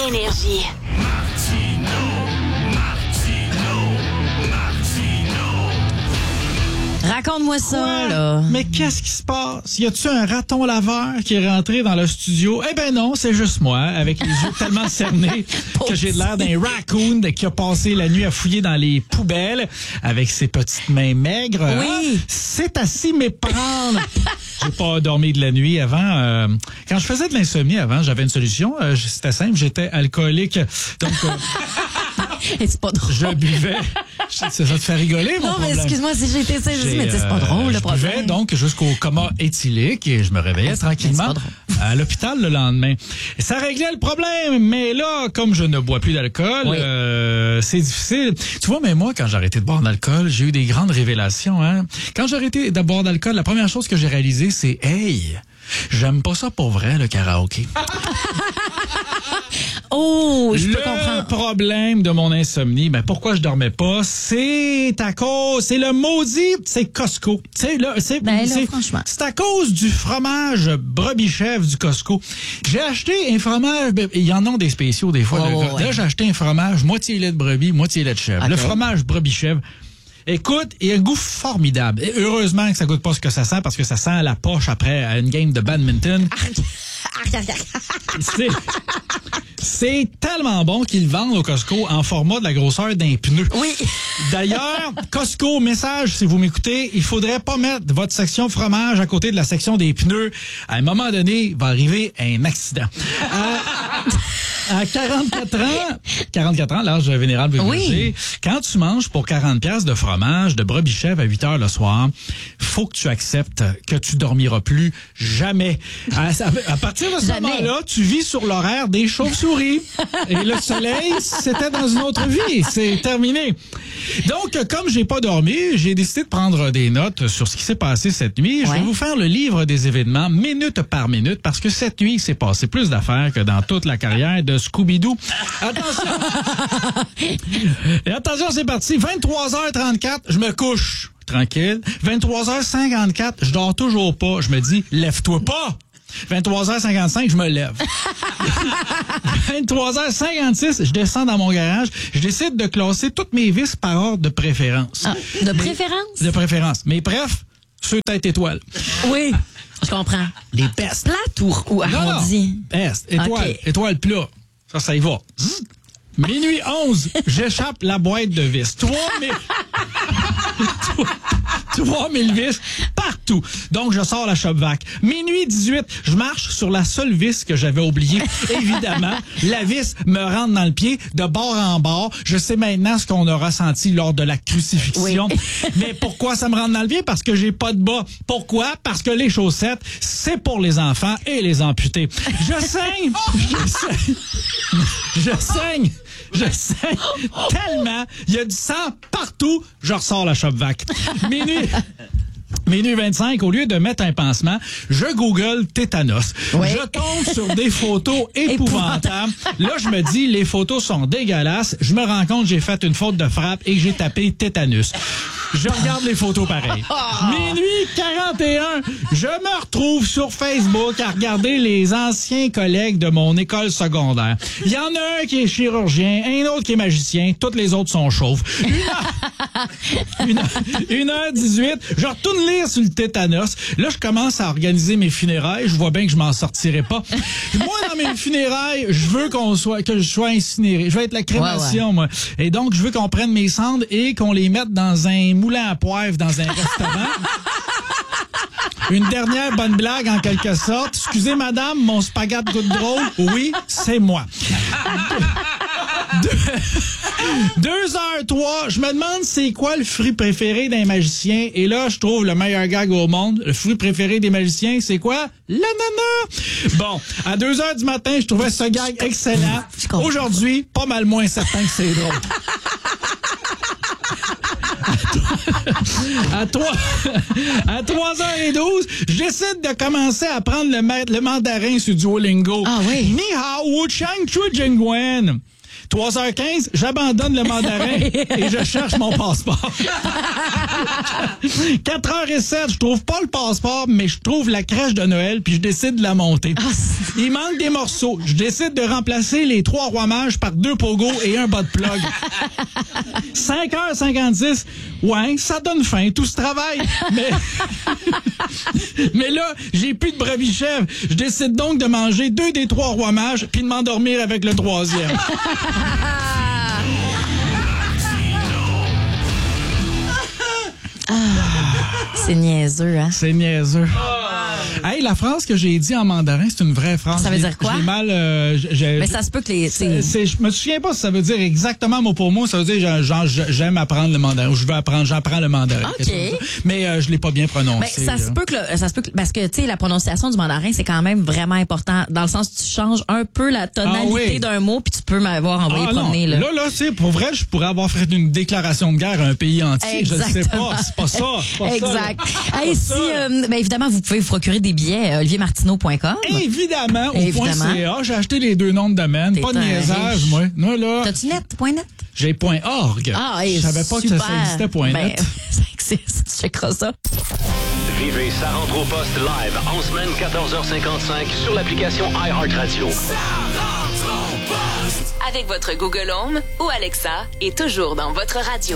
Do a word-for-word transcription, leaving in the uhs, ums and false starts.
Énergie. Raconte-moi ça, Quoi? là. Mais qu'est-ce qui se passe? Y a-tu un raton laveur qui est rentré dans le studio? Eh ben non, c'est juste moi, avec les yeux tellement cernés que j'ai l'air d'un raccoon qui a passé la nuit à fouiller dans les poubelles avec ses petites mains maigres. Oui. Ah, c'est à s'y méprendre. J'ai pas dormi de la nuit avant. Euh, quand je faisais de l'insomnie avant, j'avais une solution. Euh, C'était simple, j'étais alcoolique. Donc, euh, Et c'est pas drôle. je buvais. Ça, ça te fait rigoler, mon Non, mais problème. excuse-moi si j'ai été saisie, J'ai, mais tu sais, c'est pas euh, drôle, le je problème. buvais donc jusqu'au coma éthylique et je me réveillais Ah, c'est- tranquillement mais c'est pas à l'hôpital le lendemain. Et ça réglait le problème, mais là, comme je ne bois plus d'alcool, Oui. euh, c'est difficile. Tu vois, mais moi, quand j'ai arrêté de boire d'alcool, j'ai eu des grandes révélations. Hein? Quand j'ai arrêté de boire d'alcool, la première chose que j'ai réalisée, c'est « Hey, j'aime pas ça pour vrai, le karaoké. » Oh, je peux Le comprendre. problème de mon insomnie, ben pourquoi je dormais pas, c'est à cause, c'est le maudit, c'est Costco. C'est là, c'est Ben là, c'est- franchement. c'est à cause du fromage brebis chèvre du Costco. J'ai acheté un fromage, ben, il y en a des spéciaux des fois. Oh, là, ouais. là, j'ai acheté un fromage moitié lait de brebis, moitié lait de chèvre. Okay. Le fromage brebis chèvre. Écoute, il a un goût formidable. Et heureusement que ça goûte pas ce que ça sent parce que ça sent la poche après à une game de badminton. C'est, c'est tellement bon qu'ils le vendent au Costco en format de la grosseur d'un pneu. Oui. D'ailleurs, Costco, message, si vous m'écoutez, il faudrait pas mettre votre section fromage à côté de la section des pneus. À un moment donné, il va arriver un accident. À, à quarante-quatre ans, quarante-quatre ans, l'âge vénérable Oui. Verger, quand tu manges pour quarante piastres de fromage de brebis chèvre à huit heures le soir, faut que tu acceptes que tu dormiras plus jamais. À, à partir de ce Jamais. moment-là, tu vis sur l'horaire des chauves-souris. Et le soleil, c'était dans une autre vie. C'est terminé. Donc, comme j'ai pas dormi, j'ai décidé de prendre des notes sur ce qui s'est passé cette nuit. Je Ouais. vais vous faire le livre des événements minute par minute parce que cette nuit, il s'est passé plus d'affaires que dans toute la carrière de Scooby-Doo. Attention! Et attention, c'est parti. vingt-trois heures trente-quatre, je me couche. Tranquille. vingt-trois heures cinquante-quatre, je dors toujours pas. Je me dis, lève-toi pas! vingt-trois heures cinquante-cinq, je me lève. vingt-trois heures cinquante-six, je descends dans mon garage. Je décide de classer toutes mes vis par ordre de préférence. Ah, de préférence? De préférence. Mais bref, ceux tête étoile. Oui. Je comprends. Les best. Plate ou, ou arrondi? Best. Étoile. Ok. Étoile plat. Ça, ça y va. Zzz. Minuit onze, j'échappe la boîte de vis. trois mille trois mille vis partout. Donc, je sors la shop-vac. Minuit dix-huit, je marche sur la seule vis que j'avais oubliée. Évidemment, la vis me rentre dans le pied de bord en bord. Je sais maintenant ce qu'on a ressenti lors de la crucifixion. Oui. Mais pourquoi ça me rentre dans le pied? Parce que j'ai pas de bas. Pourquoi? Parce que les chaussettes, c'est pour les enfants et les amputés. Je saigne! Je saigne! Je saigne! Je saigne tellement! Il y a du sang partout! Je ressors la shop-vac. Minuit... Minuit vingt-cinq, au lieu de mettre un pansement, je google tétanos. Oui. Je tombe sur des photos épouvantables. Là, je me dis, les photos sont dégueulasses. Je me rends compte que j'ai fait une faute de frappe et que j'ai tapé tétanus. Je regarde les photos pareil. Minuit quarante et un, je me retrouve sur Facebook à regarder les anciens collègues de mon école secondaire. Il y en a un qui est chirurgien, un autre qui est magicien, toutes les autres sont chauves. Une heure, une heure, une heure dix-huit, je retourne lire sur le tétanos. Là, je commence à organiser mes funérailles. Je vois bien que je m'en sortirai pas. Moi, dans mes funérailles, je veux qu'on soit, que je sois incinéré. Je veux être la crémation, Ouais, ouais. moi. Et donc, je veux qu'on prenne mes cendres et qu'on les mette dans un moulin à poivre dans un restaurant. Une dernière bonne blague en quelque sorte. Excusez madame, mon spaghette goûte drôle. Oui, c'est moi. Deux heures trois, je me demande c'est quoi le fruit préféré d'un magicien. Et là, je trouve le meilleur gag au monde. Le fruit préféré des magiciens, c'est quoi? L'ananas! Bon, à deux heures du matin, je trouvais ce gag excellent. Aujourd'hui, pas mal moins certain que c'est drôle. À trois, à trois heures douze, je décide de commencer à apprendre le, ma- le mandarin sur Duolingo. Ah oui? Ni hao wu chang chu jingwen. trois heures quinze, j'abandonne le mandarin et je cherche mon passeport. quatre heures sept, je trouve pas le passeport, mais je trouve la crèche de Noël, puis je décide de la monter. Il manque des morceaux. Je décide de remplacer les trois rois mages par deux pogos et un bas de plug. cinq heures cinquante-six, ouais, ça donne faim, tout ce travail. Mais, mais là, j'ai plus de brebis chèvres. Je décide donc de manger deux des trois rois mages puis de m'endormir avec le troisième. Ah, c'est niaiseux, hein? C'est niaiseux. Hey, la phrase que j'ai dit en mandarin, c'est une vraie phrase. Ça veut dire quoi? J'ai mal. Euh, j'ai, Mais ça se peut que les. C'est, c'est, je me souviens pas si ça veut dire exactement mot pour mot. Ça veut dire genre j'aime apprendre le mandarin ou je veux apprendre, j'apprends le mandarin. OK. Mais euh, je l'ai pas bien prononcé. Mais ça se peut que le, ça se peut que, parce que tu sais la prononciation du mandarin c'est quand même vraiment important dans le sens que tu changes un peu la tonalité ah, oui. d'un mot puis tu peux m'avoir envoyé ah, promener non. là. Là là, c'est pour vrai, je pourrais avoir fait une déclaration de guerre à un pays entier. Exactement. Je ne sais pas, c'est pas ça. C'est pas exact. Ça, hey, si euh, ben évidemment vous pouvez vous procurer des billets euh, olivier martineau point com. Évidemment, au Évidemment. point C A, j'ai acheté les deux noms de domaine, T'es pas de un niaisage riche. moi. Non là. T'as-tu net point net? J'ai point .org. Ah, hey, je savais pas super. que ça existait point ben, .net. ça existe, tu checkeras ça. Vivez Ça rentre au poste live en semaine quatorze heures cinquante-cinq sur l'application iHeartRadio. Avec votre Google Home ou Alexa et toujours dans votre radio.